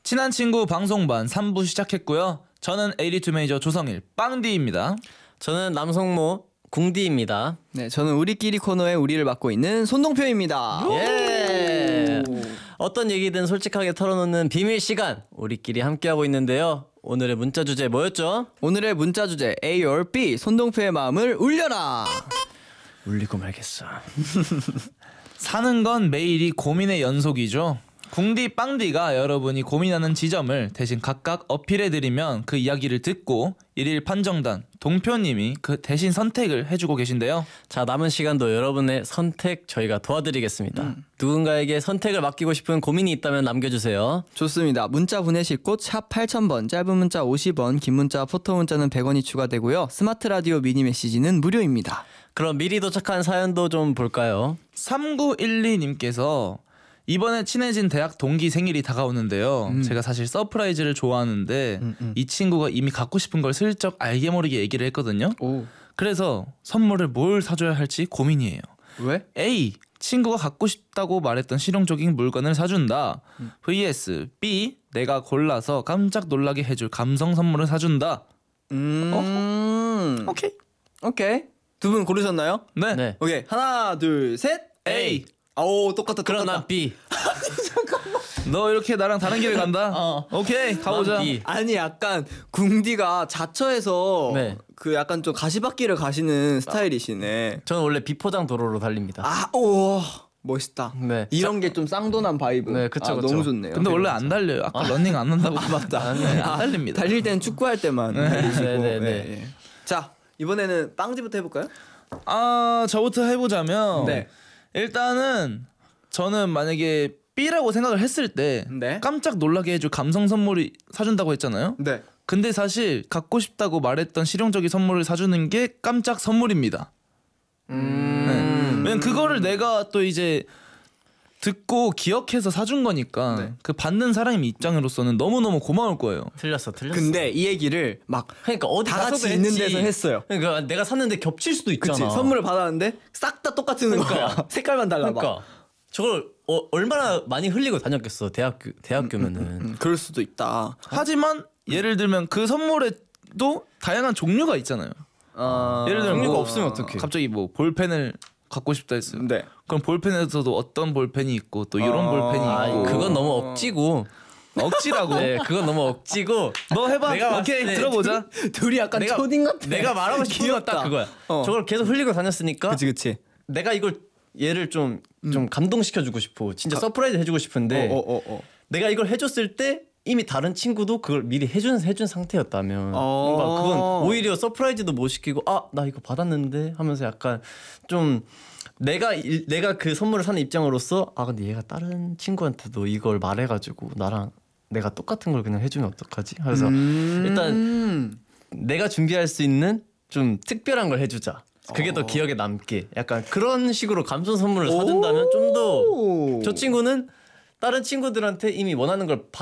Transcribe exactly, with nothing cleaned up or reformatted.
친한 친구 방송반 삼 부 시작했고요. 저는 에이리투 메이저 조성일 빵디입니다. 저는 남성모 궁디입니다. 네, 저는 우리끼리 코너에 우리를 맡고 있는 손동표입니다. 예. 어떤 얘기든 솔직하게 털어놓는 비밀 시간 우리끼리 함께하고 있는데요. 오늘의 문자 주제 뭐였죠? 오늘의 문자 주제 A or B 손동표의 마음을 울려라. 울리고 말겠어. 사는 건 매일이 고민의 연속이죠. 궁디 빵디가 여러분이 고민하는 지점을 대신 각각 어필해드리면 그 이야기를 듣고 일일 판정단 동표님이 그 대신 선택을 해주고 계신데요. 자, 남은 시간도 여러분의 선택 저희가 도와드리겠습니다. 음. 누군가에게 선택을 맡기고 싶은 고민이 있다면 남겨주세요. 좋습니다. 문자 보내실 곳 샵 팔천 번, 짧은 문자 오십 원, 긴 문자 포토 문자는 백 원이 추가되고요. 스마트 라디오 미니 메시지는 무료입니다. 그럼 미리 도착한 사연도 좀 볼까요? 삼구일이님께서 이번에 친해진 대학 동기 생일이 다가오는데요. 음. 제가 사실 서프라이즈를 좋아하는데 음, 음. 이 친구가 이미 갖고 싶은 걸 슬쩍 알게 모르게 얘기를 했거든요. 오. 그래서 선물을 뭘 사줘야 할지 고민이에요. 왜? A. 친구가 갖고 싶다고 말했던 실용적인 물건을 사준다. 음. vs B. 내가 골라서 깜짝 놀라게 해줄 감성 선물을 사준다. 음. 어? 오케이. 오케이. 두 분 고르셨나요? 네. 네. 오케이. 하나, 둘, 셋. A. 오, 똑같다, 똑같다. 그럼 난 B. 잠깐만. 너 이렇게 나랑 다른 길을 간다? 어. 오케이, 가보자. B. 아니, 약간 궁디가 자처해서 네. 그 약간 좀 가시밭길을 가시는 스타일이시네. 저는 원래 비포장 도로로 달립니다. 아, 오, 멋있다. 네. 이런 게 좀 쌍도난 바이브. 네, 그쵸, 아, 그쵸. 너무 좋네요. 근데 원래 안 달려요. 아까 러닝 안 한다고. 아, 맞다. 네, 안 달립니다. 달릴 때는 축구할 때만 달리시고. 네, 네, 네. 예, 예. 자, 이번에는 빵지부터 해볼까요? 아, 저부터 해보자면 네. 일단은 저는 만약에 B라고 생각을 했을 때 네. 깜짝 놀라게 해줄 감성 선물이 사준다고 했잖아요. 네. 근데 사실 갖고 싶다고 말했던 실용적인 선물을 사주는 게 깜짝 선물입니다. 음. 네. 왜냐면 그거를 내가 또 이제 듣고 기억해서 사준 거니까 네. 그 받는 사람 입장으로서는 너무너무 고마울 거예요. 틀렸어, 틀렸어. 근데 이 얘기를 막 그러니까 어디 다 가서도 같이 있는 했지. 데서 했어요. 그러니까 내가 샀는데 겹칠 수도 있잖아. 그치. 선물을 받았는데 싹 다 똑같은 그러니까. 거야. 색깔만 달라 봐. 그러니까 저걸 어, 얼마나 많이 흘리고 다녔겠어 대학교 대학교면은. 음, 음, 그럴 수도 있다. 하지만 예를 들면 그 선물에도 다양한 종류가 있잖아요. 어... 예를 들면 종류가 뭐 없으면 어떡해. 갑자기 뭐 볼펜을 갖고 싶다 했어요. 네. 그럼 볼펜에서도 어떤 볼펜이 있고 또 이런 어... 볼펜이 아, 있고. 그건 너무 억지고. 억지라고. 네, 그건 너무 억지고. 너 해봐. 내가 오케이, 봤을 때 들어보자. 둘이 약간 내가- 초딩 같아. 내가 말하고 싶은 건 딱 그거야. 어. 저걸 계속 흘리고 다녔으니까. 그치 그치. 내가 이걸 얘를 좀 좀 감동시켜 주고 싶어. 진짜 서프라이즈 해주고 싶은데. 어, 어, 어, 어. 내가 이걸 해줬을 때 이미 다른 친구도 그걸 미리 해준 해준 상태였다면 어. 뭔가 그건 오히려 서프라이즈도 못 시키고 아 나 이거 받았는데 하면서 약간 좀 내가 일, 내가 그 선물을 사는 입장으로서 아 근데 얘가 다른 친구한테도 이걸 말해가지고 나랑 내가 똑같은 걸 그냥 해주면 어떡하지? 그래서 음... 일단 내가 준비할 수 있는 좀 특별한 걸 해주자. 그게 어. 더 기억에 남게 약간 그런 식으로 감성 선물을 사준다면 좀 더 저 친구는 다른 친구들한테 이미 원하는 걸